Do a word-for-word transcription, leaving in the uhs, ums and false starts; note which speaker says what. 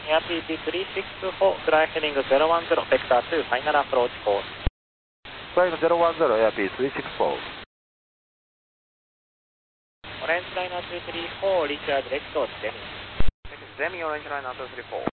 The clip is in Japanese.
Speaker 1: エア ピーピーさんろくよん、フライヘディングゼロワンゼロ、ベクターに、ファイナルアプローチコース。
Speaker 2: フライングゼロワンゼロ、エア ピーさんろくよん。
Speaker 1: オレンジライナーにさんよん、リチャード、レクトゼミ。
Speaker 2: ゼミオレンジライナーにさんよん。